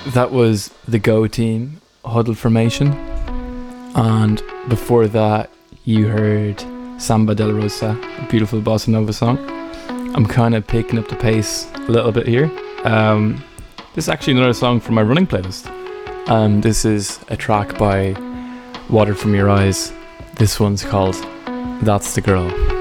That was the Go Team, Huddle Formation. And before that, you heard Samba de la Rosa, a beautiful bossa nova song. I'm kind of picking up the pace a little bit here. This is actually another song from my running playlist. This is a track by Water From Your Eyes. This one's called That's the Girl.